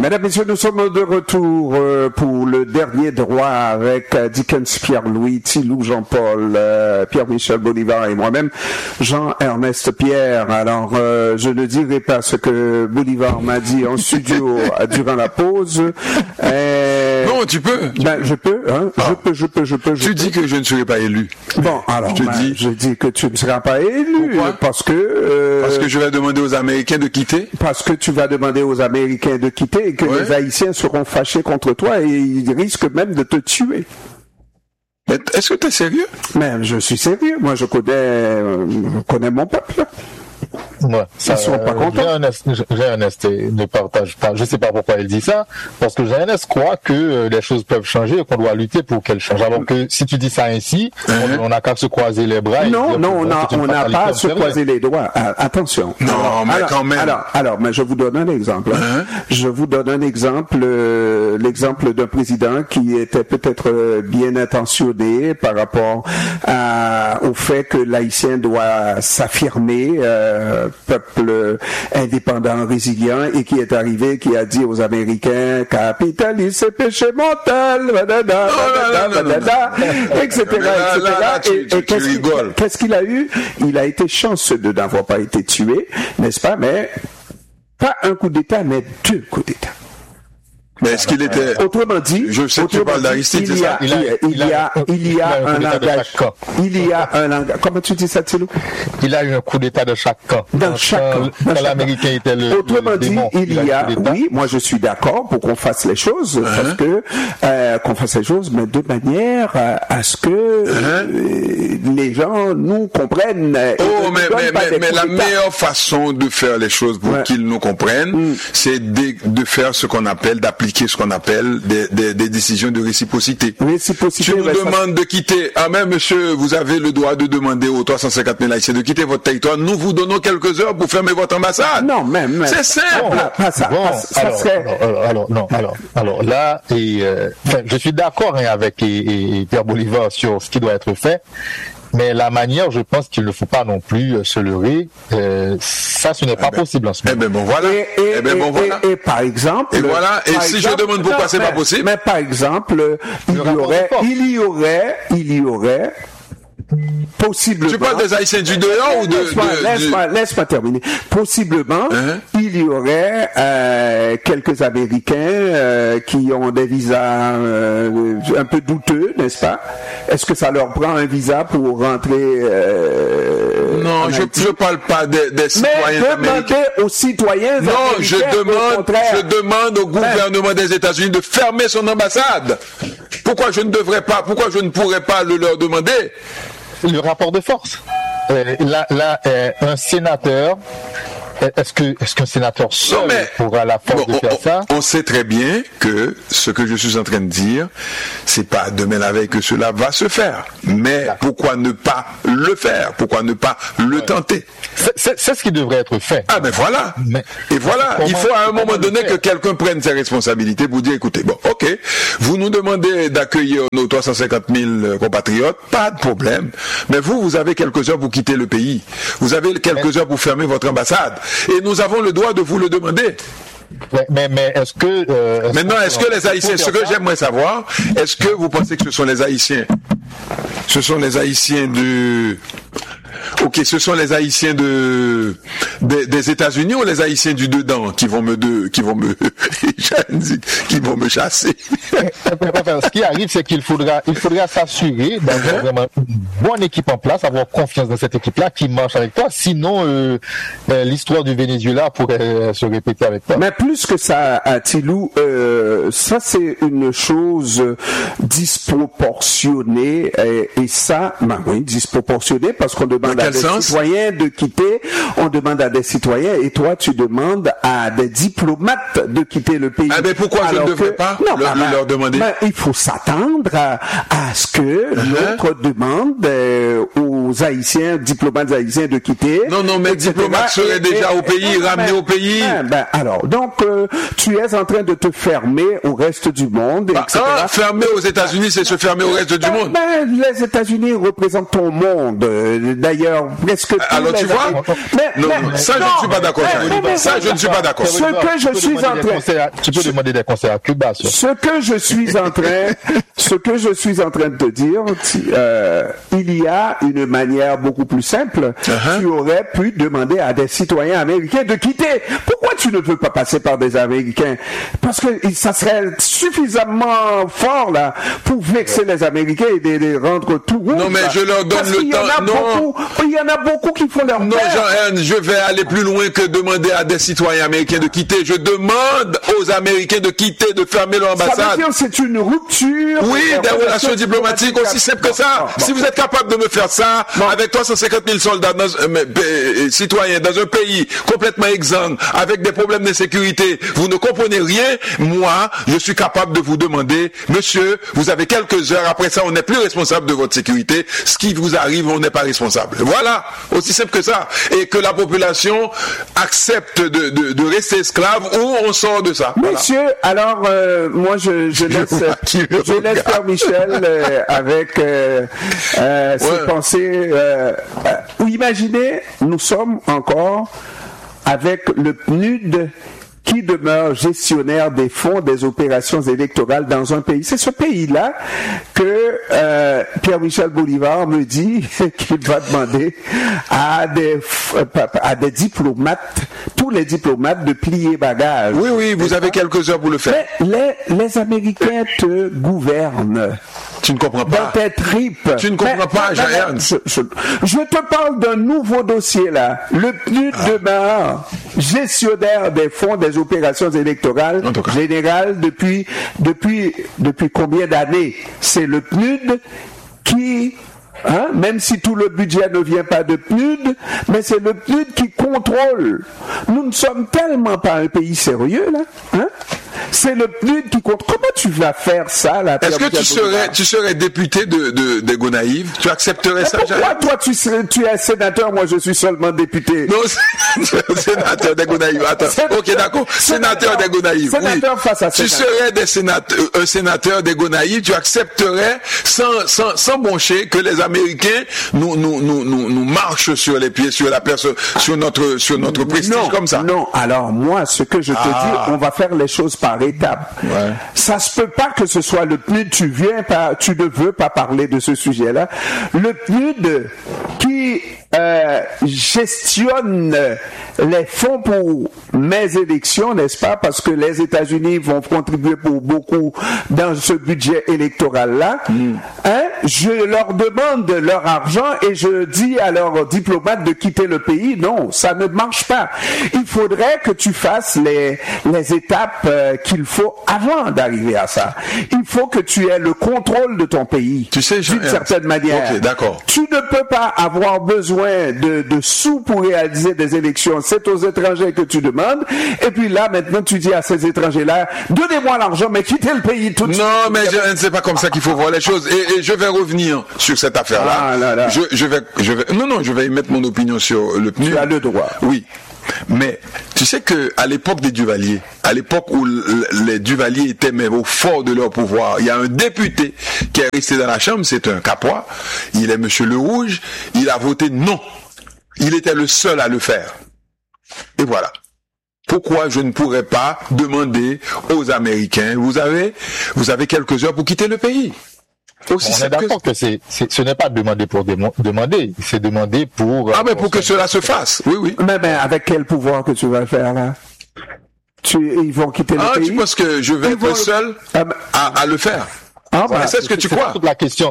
Mesdames, Messieurs, nous sommes de retour pour le dernier droit avec Dickens Pierre-Louis, Tilou Jean-Paul, Pierre-Michel Bolivar et moi-même, Jean-Ernest Pierre. Alors, je ne dirai pas ce que Bolivar m'a dit en studio durant la pause. Non, tu peux. Ben, je peux, hein. Je peux. Tu dis que je ne serai pas élu. Bon, alors, je dis que tu ne seras pas élu. Pourquoi? Parce que je vais demander aux Américains de quitter. Parce que tu vas demander aux Américains de quitter et que les Haïtiens seront fâchés contre toi et ils risquent même de te tuer. Mais est-ce que tu es sérieux? Mais je suis sérieux. Moi, je connais mon peuple. Ouais, Ils ne sont pas contents. Jean-Ernest ne partage pas. Je ne sais pas pourquoi il dit ça, parce que Jean-Ernest croit que les choses peuvent changer et qu'on doit lutter pour qu'elles changent. Alors que si tu dis ça ainsi, on n'a qu'à se croiser les bras. Non, on n'a pas à se croiser les doigts. Attention. Non, mais quand même. Alors, mais je vous donne un exemple. Je vous donne un exemple, l'exemple d'un président qui était peut-être bien intentionné par rapport au fait que l'Haïtien doit s'affirmer. Peuple indépendant, résilient, et qui est arrivé, qui a dit aux Américains, capitalisme, c'est péché mortel, etc. Et qu'est-ce qu'il a eu? Il a été chanceux de n'avoir pas été tué, n'est-ce pas? Mais pas un coup d'État, mais 2 coups d'État. Mais est-ce qu'il était... Autrement dit, je sais que tu parles d'Aristide, c'est ça? Il y a un langage. Il y a un langage. Comment tu dis ça, Tilou? Il a eu un coup d'État de chaque camp. Dans chaque camp. Quand l'Américain était le... Autrement dit, oui, moi je suis d'accord pour qu'on fasse les choses, parce que, qu'on fasse les choses, mais de manière à ce que les gens nous comprennent. Mais la meilleure façon de faire les choses pour qu'ils nous comprennent, c'est de faire ce qu'on appelle, d'appliquer ce qu'on appelle des décisions de réciprocité. Tu nous demandes de quitter. Ah mais monsieur, vous avez le droit de demander aux 350 000 Haïtiens de quitter votre territoire. Nous vous donnons quelques heures pour fermer votre ambassade. Non, même. C'est simple. Alors là, je suis d'accord avec Pierre Bolivar sur ce qui doit être fait. Mais la manière, je pense qu'il ne faut pas non plus se leurrer. Ça, ce n'est pas possible en ce moment. Et par exemple... Et si je demande pourquoi c'est pas possible? Mais par exemple, il y aurait possiblement... Tu parles des Haïtiens du dehors ou de... Laisse-moi terminer. Possiblement, il y aurait quelques Américains qui ont des visas un peu douteux, n'est-ce pas? Est-ce que ça leur prend un visa pour rentrer Non, je parle pas des citoyens américains. Mais aux citoyens américains... Non, je demande au gouvernement des États-Unis de fermer son ambassade. Pourquoi je ne pourrais pas le leur demander? Le rapport de force. Un sénateur, est-ce qu'un sénateur seul aura la force de faire ça? On sait très bien que ce que je suis en train de dire, c'est pas demain la veille que cela va se faire. Mais pourquoi ne pas le faire? Pourquoi ne pas le tenter? C'est ce qui devrait être fait. Ah ben voilà. Il faut à un moment donné que quelqu'un prenne ses responsabilités pour dire, écoutez, bon, ok, vous nous demandez d'accueillir nos 350 000 compatriotes, pas de problème. Mais vous avez quelques heures pour quitter le pays. Vous avez quelques heures pour fermer votre ambassade. Et nous avons le droit de vous le demander. Mais est-ce que... Maintenant, est-ce que les Haïtiens... Ce que j'aimerais savoir, est-ce que vous pensez que ce sont les Haïtiens... Ce sont les Haïtiens de... Ok, ce sont les Haïtiens des États-Unis ou les Haïtiens du dedans qui vont me chasser? Ce qui arrive, c'est qu'il faudra s'assurer d'avoir vraiment une bonne équipe en place, avoir confiance dans cette équipe-là qui marche avec toi. Sinon, l'histoire du Venezuela pourrait se répéter avec toi. Mais plus que ça, Tilou, ça c'est une chose disproportionnée et ça, disproportionnée parce qu'on demande à des citoyens de quitter, on demande à des citoyens et toi tu demandes à des diplomates de quitter le pays. Mais pourquoi je ne devrais pas leur demander? Il faut s'attendre à ce que l'autre demande aux aux Haïtiens, diplomates haïtiens de quitter. Non, mais les diplomates seraient déjà au pays, ramenés au pays. Alors, donc, tu es en train de te fermer au reste du monde, etc. Fermer aux États-Unis, c'est se fermer au reste du monde. Les États-Unis représentent ton monde. D'ailleurs, presque. Alors, tu vois? Ça, je ne suis pas d'accord. Ça, je ne suis pas d'accord. Ce que je suis en train. Tu peux demander des conseils à Cuba. Ce que je suis en train de te dire, il y a une manière beaucoup plus simple. Tu aurais pu demander à des citoyens américains de quitter. Pourquoi tu ne veux pas passer par des Américains? Parce que ça serait suffisamment fort là pour vexer les Américains et les rendre tout rouges. Non, mais je leur donne le temps. Il y en a beaucoup qui font leur Non, Jean-Ern, je vais aller plus loin que demander à des citoyens américains de quitter. Je demande aux Américains de quitter, de fermer leur ambassade. Ça veut dire que c'est une rupture. Oui, des relations diplomatiques aussi simple que ça. Si vous êtes capable de me faire ça, avec 350 000 soldats, citoyens, dans un pays complètement exsangue, avec des problèmes de sécurité, vous ne comprenez rien, moi, je suis capable de vous demander, monsieur, vous avez quelques heures, après ça, on n'est plus responsable de votre sécurité, ce qui vous arrive, on n'est pas responsable. Voilà, aussi simple que ça. Et que la population accepte de rester esclave ou on sort de ça. Monsieur, voilà. Alors, moi, je laisse Père Michel avec ses pensées. Imaginez, nous sommes encore avec le PNUD qui demeure gestionnaire des fonds des opérations électorales dans un pays. C'est ce pays-là que Pierre-Michel Bolivar me dit qu'il va demander à des diplomates, tous les diplomates, de plier bagage. Oui, vous avez quelques heures pour le faire. Mais les Américains te gouvernent. Tu ne comprends pas. Dans tes tripes. Tu ne comprends pas, Jean-Ern. Je te parle d'un nouveau dossier là. Le PNUD demeure gestionnaire des fonds des opérations électorales générales depuis combien d'années? C'est le PNUD qui, même si tout le budget ne vient pas de PNUD, mais c'est le PNUD qui contrôle. Nous ne sommes tellement pas un pays sérieux là, C'est le PNUD qui compte. Comment tu vas faire ça là? Est-ce que tu serais député de Gonaïves? Tu accepterais ça? Pourquoi toi tu es sénateur, moi je suis seulement député? Non, sénateur des Gonaïves. Attends. Ok, d'accord. Sénateur des Gonaïves. Sénateur face à sénateur. Tu serais un sénateur des Gonaïves, tu accepterais sans broncher que les Américains nous marchent sur les pieds, sur la personne, sur notre prestige comme ça. Non, alors moi ce que je te dis, on va faire les choses par étapes. Ça se peut pas que ce soit le PNUD, tu ne veux pas parler de ce sujet-là. Le PNUD qui gestionne les fonds pour mes élections, n'est-ce pas? Parce que les États-Unis vont contribuer pour beaucoup dans ce budget électoral-là. Je leur demande leur argent et je dis à leurs diplomates de quitter le pays. Non, ça ne marche pas. Il faudrait que tu fasses les étapes qu'il faut avant d'arriver à ça. Il faut que tu aies le contrôle de ton pays. Tu sais, d'une certaine manière. Ok, d'accord. Tu ne peux pas avoir besoin de sous pour réaliser des élections. C'est aux étrangers que tu demandes. Et puis là, maintenant, tu dis à ces étrangers-là, donnez-moi l'argent, mais quittez le pays tout de suite. Non, mais c'est pas comme ça qu'il faut voir les choses. Et je vais revenir sur cette affaire-là. Je vais y mettre mon opinion sur le PNUD. Tu as le droit. Oui. Mais tu sais que à l'époque des Duvalier, à l'époque où les Duvalier étaient même au fort de leur pouvoir, il y a un député qui est resté dans la chambre, c'est un Capois, il est Monsieur Le Rouge, il a voté non. Il était le seul à le faire. Et voilà. Pourquoi je ne pourrais pas demander aux Américains, vous avez quelques heures pour quitter le pays? On est d'accord que ce n'est pas demander pour demander, c'est demander pour... mais pour que cela se fasse, oui. Mais avec quel pouvoir que tu vas le faire, là? Ils vont quitter le pays? Tu penses que je vais être le seul à le faire? C'est ce que tu crois. C'est toute la question.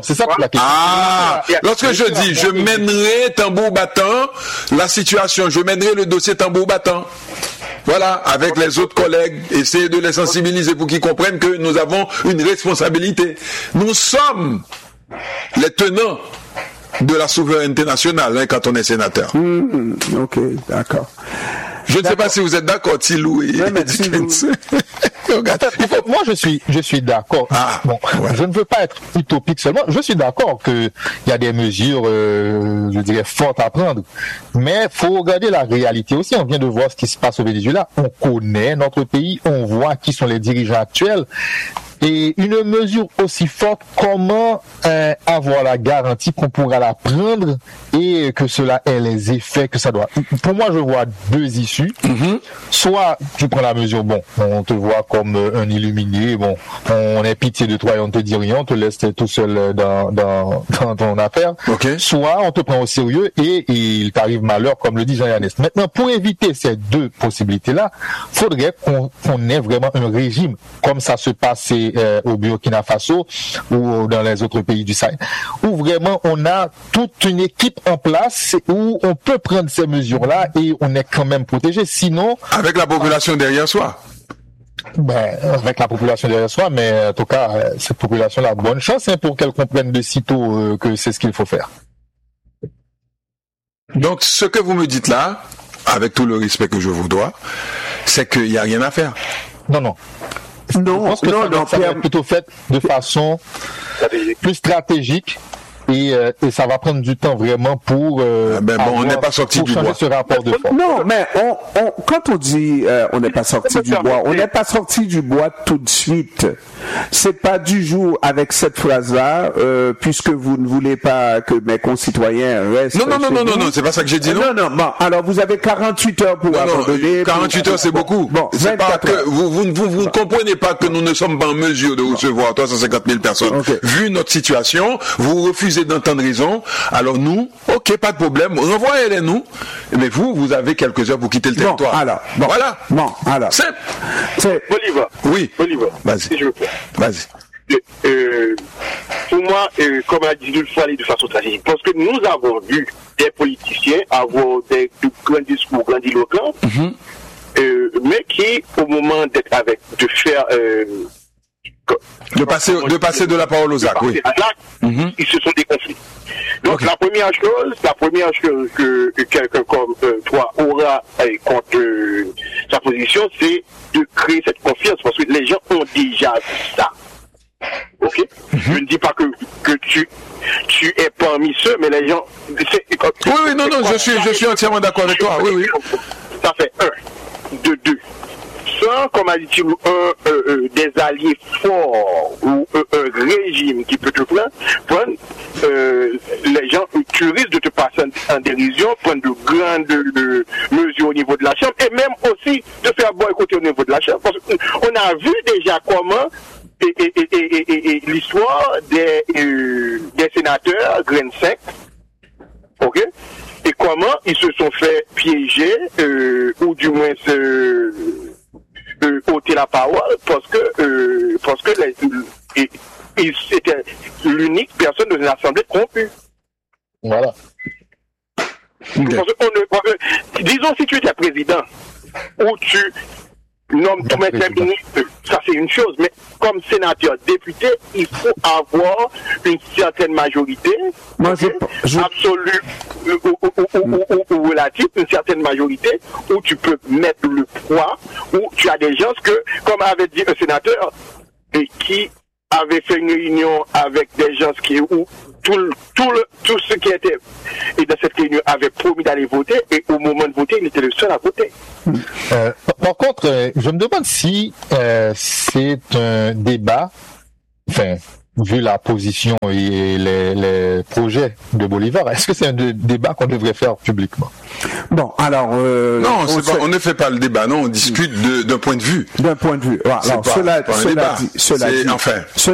Lorsque je dis, je mènerai tambour battant la situation, je mènerai le dossier tambour battant. Voilà, avec les autres collègues, essayer de les sensibiliser pour qu'ils comprennent que nous avons une responsabilité. Nous sommes les tenants de la souveraineté nationale quand on est sénateur. Ok, d'accord. Je ne sais pas si vous êtes d'accord, Tilou et Dickens. Moi, je suis d'accord. Je ne veux pas être utopique seulement. Je suis d'accord qu'il y a des mesures, je dirais, fortes à prendre. Mais faut regarder la réalité aussi. On vient de voir ce qui se passe au Venezuela. On connaît notre pays. On voit qui sont les dirigeants actuels. Et une mesure aussi forte, comment avoir la garantie qu'on pourra la prendre et que cela ait les effets que ça doit. Pour moi, je vois deux issues. Soit tu prends la mesure, on te voit comme un illuminé, on est pitié de toi et on te dit rien, on te laisse tout seul dans ton affaire. Okay. Soit on te prend au sérieux et il t'arrive malheur, comme le dit Jean-Ernest. Maintenant, pour éviter ces deux possibilités-là, faudrait qu'on ait vraiment un régime comme ça se passait au Burkina Faso ou dans les autres pays du Sahel, où vraiment on a toute une équipe en place où on peut prendre ces mesures-là et on est quand même protégé. Sinon, avec la population derrière soi. Avec la population derrière soi, mais en tout cas, cette population-là, bonne chance pour qu'elle comprenne de sitôt que c'est ce qu'il faut faire. Donc, ce que vous me dites là, avec tout le respect que je vous dois, c'est qu'il n'y a rien à faire. Non. Je pense que ça va être plutôt fait de façon plus stratégique et ça va prendre du temps vraiment pour on n'est pas sorti du bois. Ce rapport de force. Non, mais quand on dit on n'est pas sorti du bois, on n'est pas sorti du bois tout de suite. C'est pas du jour avec cette phrase-là, puisque vous ne voulez pas que mes concitoyens restent. Non, c'est pas ça que j'ai dit, non. Non. Alors vous avez 48 heures pour abandonner. 48 heures, c'est beaucoup. C'est pas que vous ne comprenez pas que nous ne sommes pas en mesure de recevoir 350 000 personnes. Okay. Vu notre situation, vous refusez d'entendre raison. Alors nous, ok, pas de problème. Renvoyez-les-nous. Mais vous avez quelques heures pour quitter le territoire. Voilà. C'est Bolivar. Oui. Bolivar. Vas-y. Si je veux faire. Vas-y. Pour moi, comme a dit, il faut aller de façon stratégique. Parce que nous avons vu des politiciens avoir de grands discours grandiloquents, mais qui, au moment de faire de passer de la parole aux actes, oui. Ils se sont déconflits. Donc la première chose que quelqu'un comme toi aura contre sa position, c'est de créer cette confiance, parce que les gens ont déjà vu ça. Ok? Je ne dis pas que tu es parmi ceux, mais les gens. Je suis entièrement d'accord avec toi. Oui. Ça fait 1, de 2. Sans, comme a dit, des alliés forts ou un régime qui peut te prendre, les gens, tu risques de te passer en dérision, prendre de grandes mesures au niveau de la Chambre et même aussi de faire boycotter au niveau de la Chambre. Parce qu'on a vu déjà comment et l'histoire des sénateurs Grain 5, ok, et comment ils se sont fait piéger ou du moins ôter la parole parce que c'était l'unique personne de l'Assemblée corrompue. Voilà. Disons si tu étais président ou tu nommes tous mes ministres, ça c'est une chose, mais comme sénateur, député, il faut avoir une certaine majorité absolue ou relative, une certaine majorité où tu peux mettre le poids, où tu as des gens que, comme avait dit un sénateur, et qui avait fait une réunion avec des gens où tout ce qui était et dans cette réunion avait promis d'aller voter et au moment de voter, il était le seul à voter. Par contre, je me demande si c'est un débat, vu la position et les projets de Bolivar, est-ce que c'est un débat qu'on devrait faire publiquement? Bon, alors... non, on ne fait pas le débat, non, on discute d'un point de vue. D'un point de vue. Alors, cela dit,